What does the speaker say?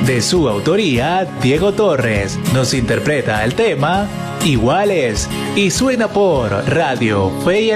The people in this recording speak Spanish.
De su autoría, Diego Torres nos interpreta el tema Iguales y suena por Radio Fe y